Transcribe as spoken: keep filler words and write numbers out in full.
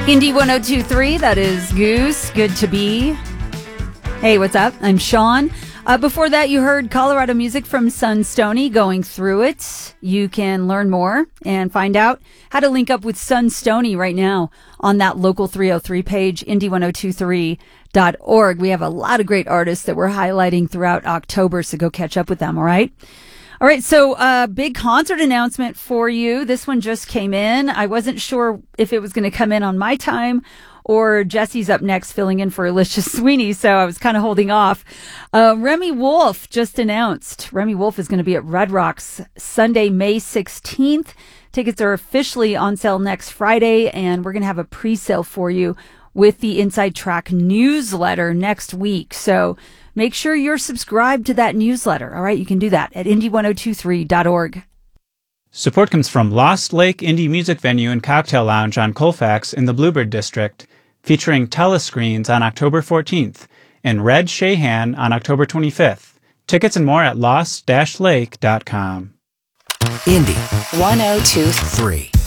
Indie one oh two point three, that is Goose. Good to be. Hey, what's up? I'm Sean. Uh, before that, you heard Colorado music from Sunstony, Going Through It. You can learn more and find out how to link up with Sunstony right now on that Local three oh three page, indie ten twenty-three dot org. We have a lot of great artists that we're highlighting throughout October, so go catch up with them, all right? All right, so a uh, big concert announcement for you. This one just came in. I wasn't sure if it was going to come in on my time or Jesse's up next filling in for Alicia Sweeney, so I was kind of holding off. Uh, Remy Wolf just announced. Remy Wolf is going to be at Red Rocks Sunday, May sixteenth. Tickets are officially on sale next Friday, and we're going to have a pre-sale for you with the Inside Track newsletter next week. So make sure you're subscribed to that newsletter. All right, you can do that at indie ten twenty-three dot org. Support comes from Lost Lake Indie Music Venue and Cocktail Lounge on Colfax in the Bluebird District, featuring telescreens on October fourteenth and Red Shahan on October twenty-fifth. Tickets and more at lost dash lake dot com. Indie ten twenty-three.